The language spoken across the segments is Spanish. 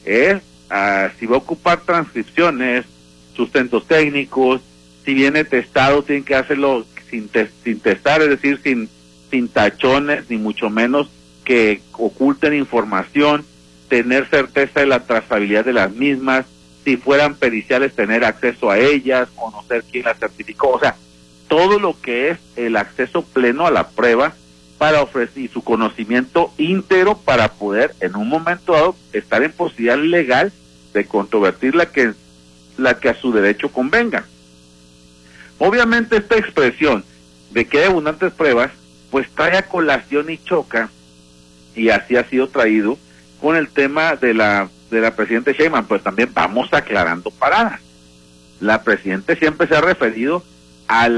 es si va a ocupar transcripciones, sustentos técnicos, si viene testado, tienen que hacerlo sin testar, es decir, sin tachones, ni mucho menos que oculten información, tener certeza de la trazabilidad de las mismas, si fueran periciales, tener acceso a ellas, conocer quién las certificó, o sea, todo lo que es el acceso pleno a la prueba para ofrecer y su conocimiento íntegro para poder en un momento dado estar en posibilidad legal de controvertir la que a su derecho convenga. Obviamente esta expresión de que hay abundantes pruebas pues trae a colación y choca, y así ha sido traído con el tema de la presidenta Sheinbaum, pues también vamos aclarando paradas. La presidenta siempre se ha referido a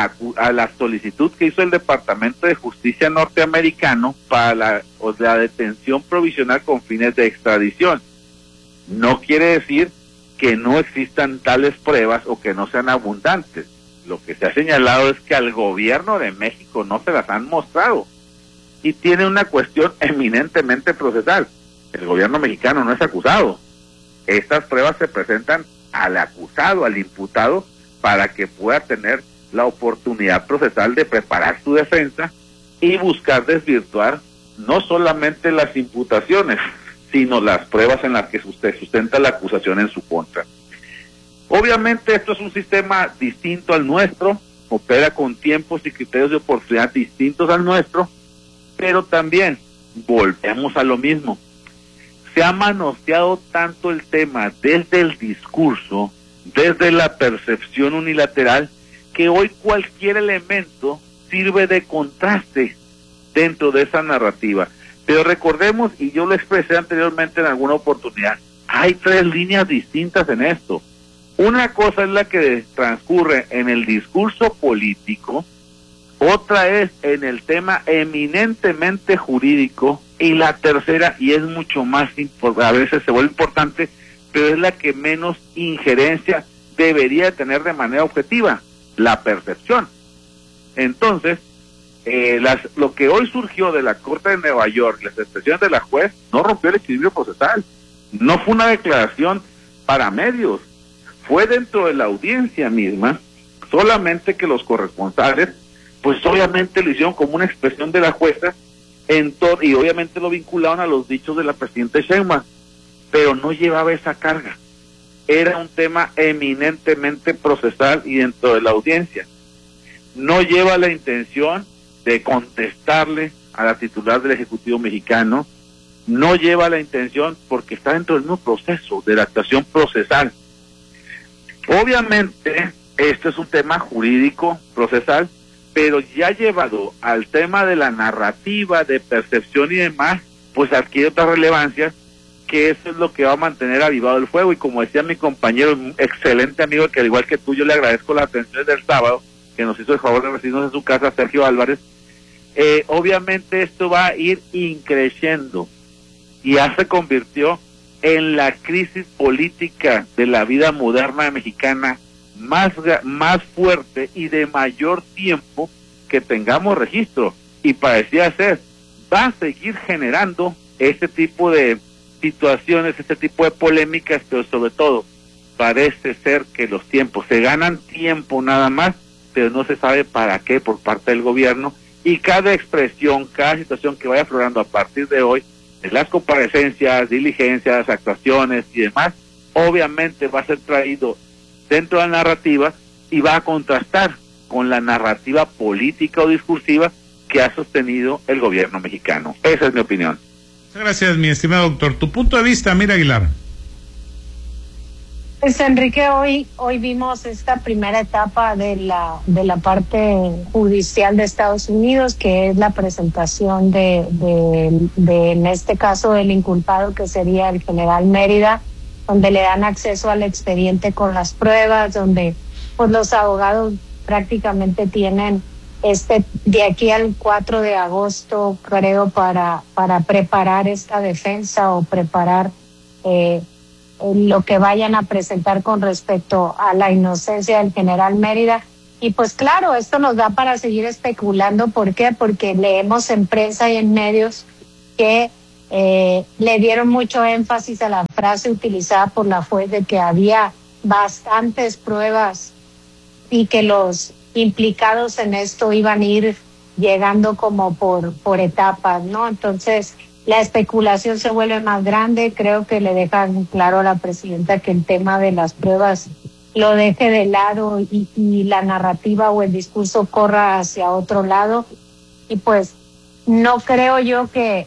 la solicitud que hizo el Departamento de Justicia norteamericano para la detención provisional con fines de extradición. No quiere decir que no existan tales pruebas o que no sean abundantes. Lo que se ha señalado es que al gobierno de México no se las han mostrado y tiene una cuestión eminentemente procesal. El gobierno mexicano no es acusado. Estas pruebas se presentan al acusado, al imputado, para que pueda tener la oportunidad procesal de preparar su defensa y buscar desvirtuar no solamente las imputaciones, sino las pruebas en las que usted sustenta la acusación en su contra. Obviamente esto es un sistema distinto al nuestro, opera con tiempos y criterios de oportunidad distintos al nuestro, pero también volvemos a lo mismo. Se ha manoseado tanto el tema desde el discurso, desde la percepción unilateral, que hoy cualquier elemento sirve de contraste dentro de esa narrativa. Pero recordemos, y yo lo expresé anteriormente en alguna oportunidad, hay tres líneas distintas en esto. Una cosa es la que transcurre en el discurso político, otra es en el tema eminentemente jurídico, y la tercera, y es mucho más a veces se vuelve importante, pero es la que menos injerencia debería tener de manera objetiva, la percepción. Entonces, lo que hoy surgió de la Corte de Nueva York, las expresiones de la juez, no rompió el equilibrio procesal, no fue una declaración para medios, fue dentro de la audiencia misma, solamente que los corresponsales, pues obviamente lo hicieron como una expresión de la jueza, y obviamente lo vincularon a los dichos de la presidenta Sheinbaum, pero no llevaba esa carga. Era un tema eminentemente procesal y dentro de la audiencia. No lleva la intención de contestarle a la titular del Ejecutivo mexicano, no lleva la intención porque está dentro del mismo proceso de la actuación procesal. Obviamente, esto es un tema jurídico, procesal, pero ya llevado al tema de la narrativa, de percepción y demás, pues adquiere otra relevancia, que eso es lo que va a mantener avivado el fuego. Y como decía mi compañero, un excelente amigo, que al igual que tú, yo le agradezco la atención del sábado, que nos hizo el favor de recibirnos en su casa, Sergio Álvarez, obviamente esto va a ir increciendo, y ya se convirtió en la crisis política de la vida moderna mexicana más fuerte y de mayor tiempo que tengamos registro, y parecía ser, va a seguir generando este tipo de situaciones, este tipo de polémicas, pero sobre todo parece ser que los tiempos, se ganan tiempo nada más, pero no se sabe para qué por parte del gobierno, y cada expresión, cada situación que vaya aflorando a partir de hoy, de las comparecencias, diligencias, actuaciones y demás, obviamente va a ser traído dentro de la narrativa y va a contrastar con la narrativa política o discursiva que ha sostenido el gobierno mexicano. Esa es mi opinión. Muchas gracias, mi estimado doctor. Tu punto de vista, Mira Aguilar. Pues Enrique, hoy vimos esta primera etapa de la parte judicial de Estados Unidos, que es la presentación de en este caso del inculpado, que sería el general Mérida, donde le dan acceso al expediente con las pruebas, donde pues los abogados prácticamente tienen de aquí al 4 de agosto, creo, para preparar esta defensa o preparar lo que vayan a presentar con respecto a la inocencia del general Mérida. Y pues claro, esto nos da para seguir especulando. ¿Por qué? Porque leemos en prensa y en medios que Le dieron mucho énfasis a la frase utilizada por la juez de que había bastantes pruebas y que los implicados en esto iban a ir llegando como por etapas, ¿no? Entonces, la especulación se vuelve más grande. Creo que le dejan claro a la presidenta que el tema de las pruebas lo deje de lado y la narrativa o el discurso corra hacia otro lado. Y pues no creo yo que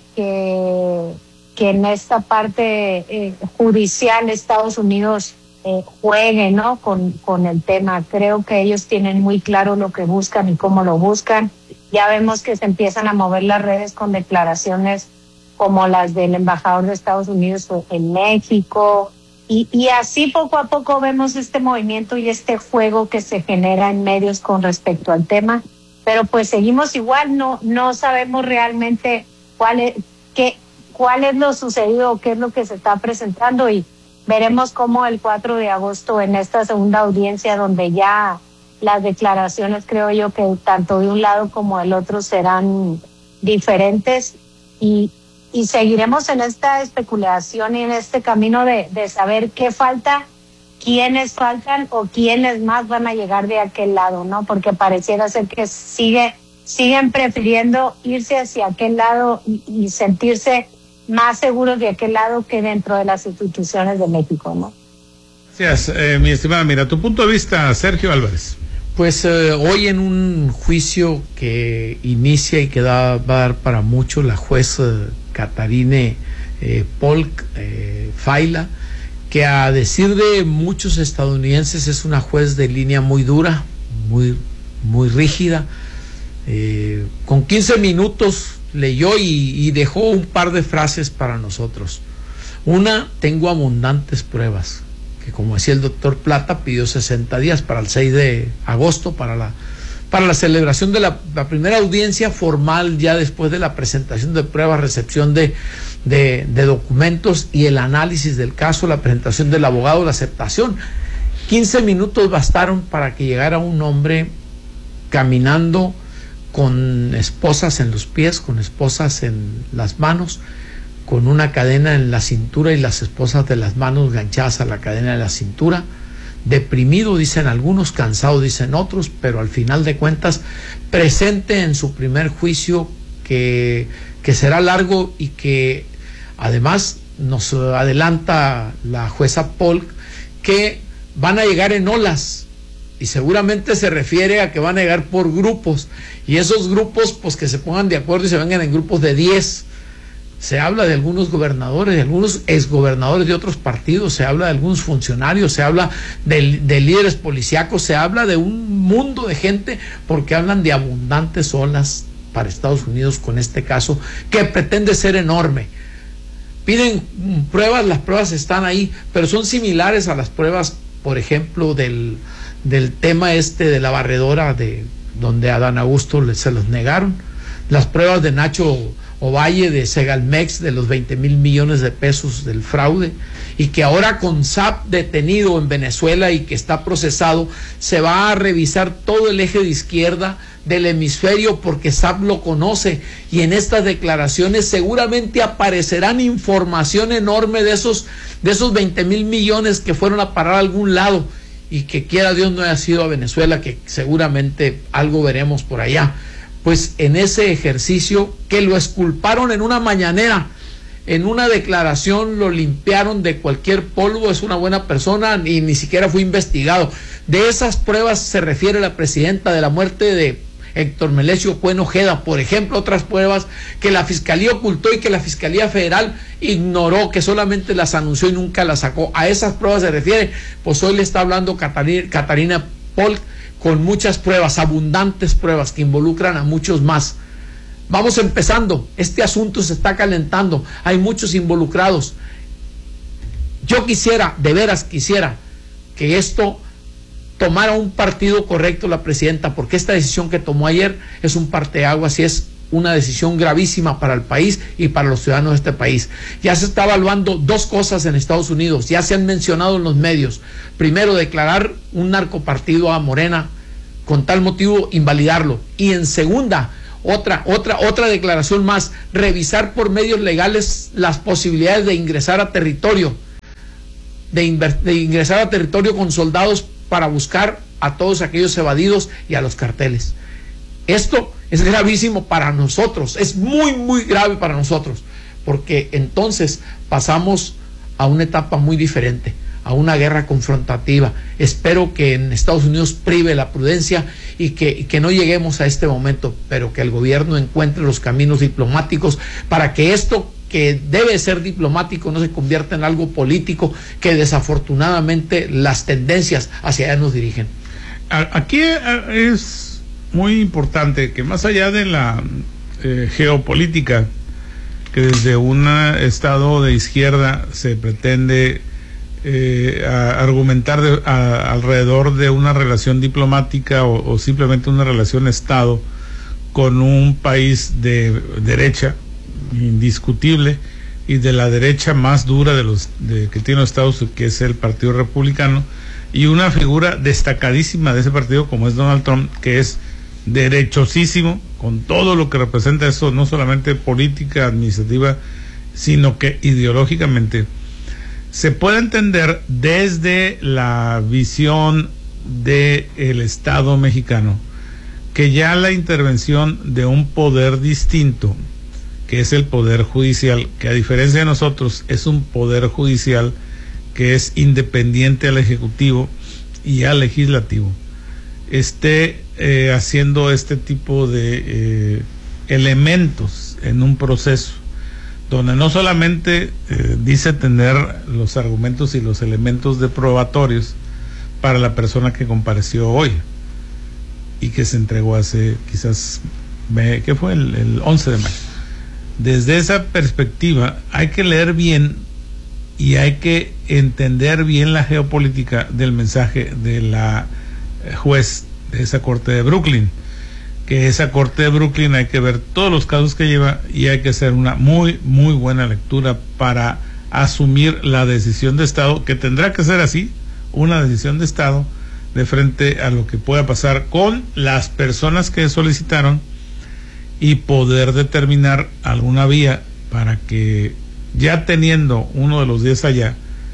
en esta parte judicial Estados Unidos juegue, ¿no? con el tema. Creo que ellos tienen muy claro lo que buscan y cómo lo buscan. Ya vemos que se empiezan a mover las redes con declaraciones como las del embajador de Estados Unidos en México, y así poco a poco vemos este movimiento y este juego que se genera en medios con respecto al tema, pero pues seguimos igual, no sabemos realmente cuál es lo sucedido o qué es lo que se está presentando, y veremos cómo el 4 de agosto en esta segunda audiencia, donde ya las declaraciones, creo yo, que tanto de un lado como del otro serán diferentes, y seguiremos en esta especulación y en este camino de saber qué falta, quiénes faltan o quiénes más van a llegar de aquel lado, ¿no? Porque pareciera ser que siguen prefiriendo irse hacia aquel lado y sentirse más seguros de aquel lado que dentro de las instituciones de México, ¿no? Gracias, mi estimada. Mira, tu punto de vista, Sergio Álvarez. Pues hoy en un juicio que inicia y que va a dar para mucho la juez Katarine Polk Faila, que a decir de muchos estadounidenses es una juez de línea muy dura, muy rígida. Con 15 minutos leyó y dejó un par de frases para nosotros. Una: tengo abundantes pruebas, que como decía el doctor Plata, pidió 60 días para el 6 de agosto, para la celebración de la primera audiencia formal, ya después de la presentación de pruebas, recepción de documentos y el análisis del caso, la presentación del abogado, la aceptación. 15 minutos bastaron para que llegara un hombre caminando con esposas en los pies, con esposas en las manos, con una cadena en la cintura y las esposas de las manos ganchadas a la cadena de la cintura, deprimido, dicen algunos, cansado, dicen otros, pero al final de cuentas presente en su primer juicio que será largo y que además nos adelanta la jueza Polk que van a llegar en olas, y seguramente se refiere a que van a llegar por grupos, y esos grupos pues que se pongan de acuerdo y se vengan en grupos de 10. Se habla de algunos gobernadores, de algunos exgobernadores de otros partidos, se habla de algunos funcionarios, se habla de líderes policíacos, se habla de un mundo de gente, porque hablan de abundantes olas para Estados Unidos con este caso, que pretende ser enorme. Piden pruebas, las pruebas están ahí, pero son similares a las pruebas, por ejemplo, del tema de la barredora, donde a Adán Augusto se los negaron. Las pruebas de Nacho Ovalle, de Segalmex, de los 20,000 millones de pesos del fraude, y que ahora con SAP detenido en Venezuela y que está procesado, se va a revisar todo el eje de izquierda del hemisferio, porque SAP lo conoce, y en estas declaraciones seguramente aparecerán información enorme de esos 20,000 millones que fueron a parar a algún lado, y que quiera Dios no haya sido a Venezuela, que seguramente algo veremos por allá. Pues en ese ejercicio, que lo exculparon en una mañanera, en una declaración lo limpiaron de cualquier polvo, es una buena persona y ni siquiera fue investigado. De esas pruebas se refiere la presidenta, de la muerte de Héctor Melesio Cuen Ojeda, por ejemplo, otras pruebas que la Fiscalía ocultó y que la Fiscalía Federal ignoró, que solamente las anunció y nunca las sacó. A esas pruebas se refiere. Pues hoy le está hablando Katarina Polk, con muchas pruebas, abundantes pruebas que involucran a muchos más. Vamos empezando, este asunto se está calentando, hay muchos involucrados. Yo quisiera, de veras quisiera, que esto tomara un partido correcto la presidenta, porque esta decisión que tomó ayer es un parteaguas y es una decisión gravísima para el país y para los ciudadanos de este país. Ya se está evaluando dos cosas en Estados Unidos, ya se han mencionado en los medios. Primero, declarar un narcopartido a Morena, con tal motivo invalidarlo. Y en segunda, Otra declaración más: revisar por medios legales las posibilidades de ingresar a territorio, de ingresar a territorio con soldados para buscar a todos aquellos evadidos y a los carteles. Esto es gravísimo para nosotros, es muy, muy grave para nosotros, porque entonces pasamos a una etapa muy diferente, a una guerra confrontativa. Espero que en Estados Unidos prive la prudencia y que no lleguemos a este momento, pero que el gobierno encuentre los caminos diplomáticos para que esto, que debe ser diplomático, no se convierta en algo político, que desafortunadamente las tendencias hacia allá nos dirigen. Aquí es muy importante que, más allá de la geopolítica, que desde un estado de izquierda se pretende argumentar alrededor de una relación diplomática o simplemente una relación Estado con un país de derecha indiscutible y de la derecha más dura que tiene los Estados, que es el Partido Republicano, y una figura destacadísima de ese partido como es Donald Trump, que es derechosísimo con todo lo que representa eso, no solamente política, administrativa, sino que ideológicamente. Se puede entender desde la visión del Estado mexicano que ya la intervención de un poder distinto, que es el poder judicial, que a diferencia de nosotros es un poder judicial que es independiente al ejecutivo y al legislativo, esté haciendo este tipo de elementos en un proceso donde no solamente dice tener los argumentos y los elementos de probatorios para la persona que compareció hoy y que se entregó hace quizás, ¿qué fue? El 11 de mayo. Desde esa perspectiva hay que leer bien y hay que entender bien la geopolítica del mensaje de la juez de esa corte de Brooklyn, que esa corte de Brooklyn hay que ver todos los casos que lleva y hay que hacer una muy, muy buena lectura para asumir la decisión de Estado, que tendrá que ser así, una decisión de Estado de frente a lo que pueda pasar con las personas que solicitaron y poder determinar alguna vía para que, ya teniendo uno de los 10 allá,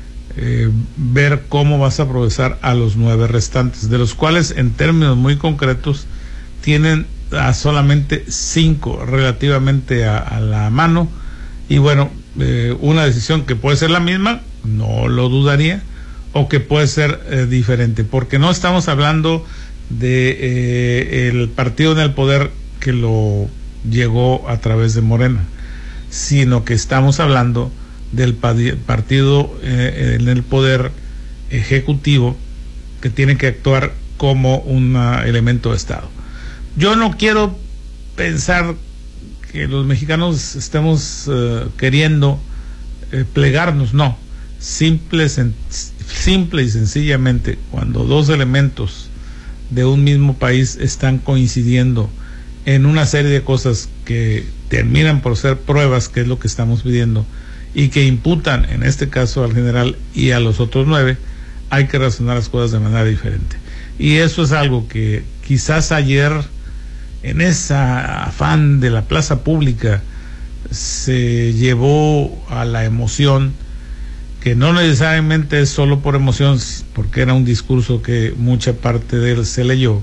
ver cómo vas a procesar a los 9 restantes, de los cuales en términos muy concretos tienen a solamente 5 relativamente a la mano, y bueno, una decisión que puede ser la misma, no lo dudaría, o que puede ser diferente, porque no estamos hablando de el partido en el poder que lo llegó a través de Morena, sino que estamos hablando del partido en el poder ejecutivo que tiene que actuar como un elemento de Estado. Yo no quiero pensar que los mexicanos estemos queriendo plegarnos, no. Simple y sencillamente, cuando dos elementos de un mismo país están coincidiendo en una serie de cosas que terminan por ser pruebas, que es lo que estamos pidiendo, y que imputan en este caso al general y a los otros 9, hay que razonar las cosas de manera diferente. Y eso es algo que quizás ayer, en esa afán de la plaza pública, se llevó a la emoción, que no necesariamente es solo por emoción, porque era un discurso que mucha parte de él se leyó,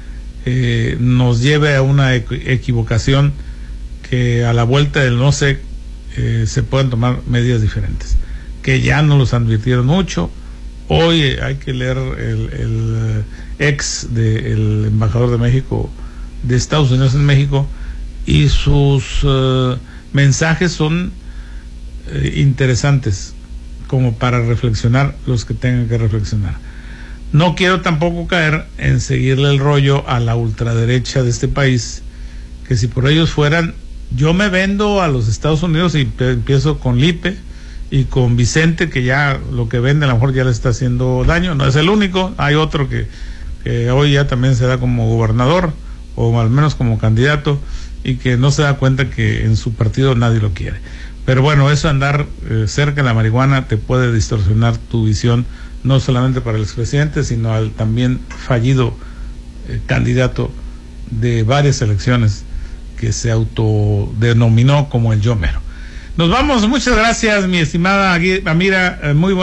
nos lleve a una equivocación, que a la vuelta del no sé, se pueden tomar medidas diferentes, que ya nos los advirtieron mucho. Hoy hay que leer el ex del embajador de México, de Estados Unidos en México, y sus mensajes son interesantes como para reflexionar los que tengan que reflexionar. No quiero tampoco caer en seguirle el rollo a la ultraderecha de este país, que si por ellos fueran, yo me vendo a los Estados Unidos y empiezo con Lipe y con Vicente, que ya lo que vende a lo mejor ya le está haciendo daño. No es el único, hay otro que hoy ya también se da como gobernador, o al menos como candidato, y que no se da cuenta que en su partido nadie lo quiere. Pero bueno, eso, andar cerca de la marihuana te puede distorsionar tu visión, no solamente para el expresidente, sino al también fallido candidato de varias elecciones, que se autodenominó como el Yo Mero. Nos vamos, muchas gracias, mi estimada Amira, muy